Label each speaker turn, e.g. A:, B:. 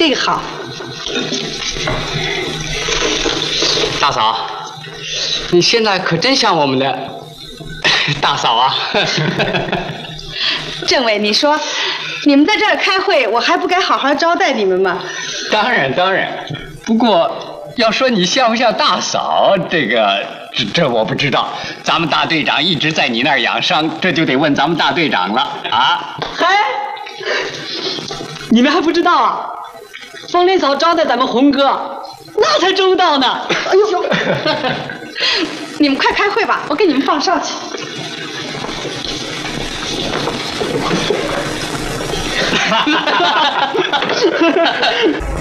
A: 这个好。
B: 大嫂，你现在可真像我们的大嫂啊！
A: 政委，你说，你们在这儿开会，我还不该好好招待你们吗？
B: 当然当然，不过要说你像不像大嫂，这我不知道。咱们大队长一直在你那儿养伤，这就得问咱们大队长了啊！
C: 嗨，你们还不知道啊？风铃嫂招待咱们红哥，那才周到呢。哎呦，
A: 你们快开会吧，我给你们放哨去。
B: 哈哈哈哈哈！